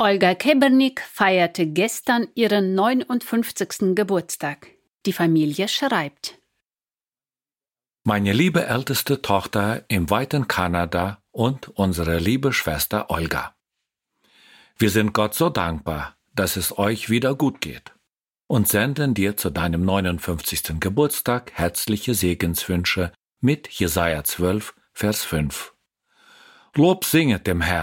Olga Kebernik feierte gestern ihren 59. Geburtstag. Die Familie schreibt: Meine liebe älteste Tochter im weiten Kanada und unsere liebe Schwester Olga. Wir sind Gott so dankbar, dass es euch wieder gut geht und senden dir zu deinem 59. Geburtstag herzliche Segenswünsche mit Jesaja 12, Vers 5. Lob singet dem Herrn.